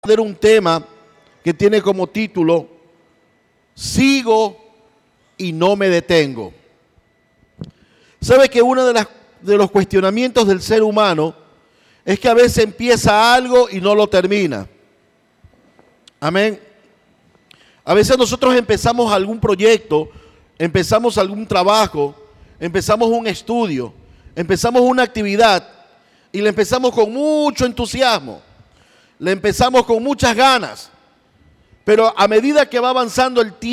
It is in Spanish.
de un tema que tiene como título Sigo y no me detengo. ¿Sabe que uno de los cuestionamientos del ser humano es que a veces empieza algo y no lo termina? Amén. A veces nosotros empezamos algún proyecto, empezamos algún trabajo, empezamos un estudio, empezamos una actividad y le empezamos con mucho entusiasmo, le empezamos con muchas ganas, pero a medida que va avanzando el tiempo,